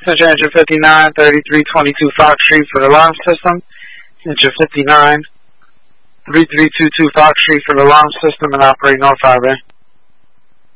Central Engine 59, 3322 Fox Street for the alarm system. Engine 59, 3322 Fox Street for the alarm system and operating North Highway.